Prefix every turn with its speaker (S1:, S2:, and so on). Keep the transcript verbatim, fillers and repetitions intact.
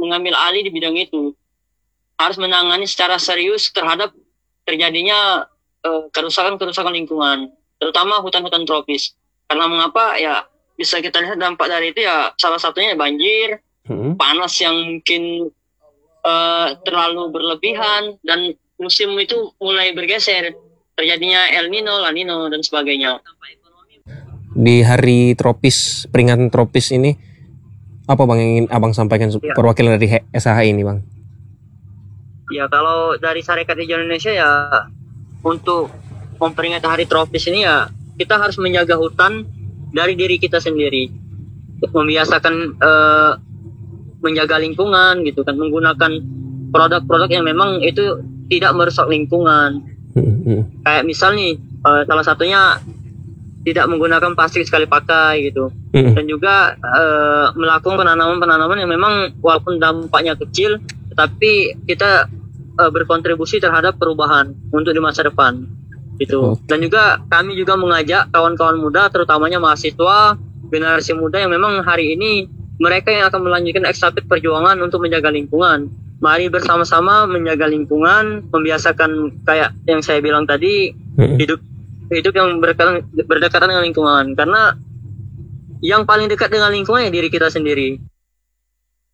S1: mengambil alih di bidang itu, harus menangani secara serius terhadap terjadinya uh, kerusakan-kerusakan lingkungan, terutama hutan-hutan tropis. Karena mengapa ya bisa kita lihat dampak dari itu ya salah satunya banjir, hmm. panas yang mungkin uh, terlalu berlebihan, dan musim itu mulai bergeser, terjadinya El Nino, La Nino dan sebagainya.
S2: Di hari tropis, peringatan tropis ini, apa Bang yang ingin Abang sampaikan ya. Perwakilan dari S H I ini Bang?
S1: Ya kalau dari Sarekat Hijau Indonesia ya, untuk memperingati hari tropis ini ya kita harus menjaga hutan dari diri kita sendiri, membiasakan uh, menjaga lingkungan gitu kan, menggunakan produk-produk yang memang itu tidak merusak lingkungan. Mm-hmm. Kayak misal nih uh, salah satunya tidak menggunakan plastik sekali pakai gitu. Mm-hmm. Dan juga uh, melakukan penanaman-penanaman yang memang walaupun dampaknya kecil, tetapi kita uh, berkontribusi terhadap perubahan untuk di masa depan gitu. Dan juga kami juga mengajak kawan-kawan muda, terutamanya mahasiswa, generasi muda yang memang hari ini mereka yang akan melanjutkan estafet perjuangan untuk menjaga lingkungan. Mari bersama-sama menjaga lingkungan, membiasakan kayak yang saya bilang tadi, hmm. hidup hidup yang berdekatan, berdekatan dengan lingkungan. Karena yang paling dekat dengan lingkungan ya diri kita sendiri.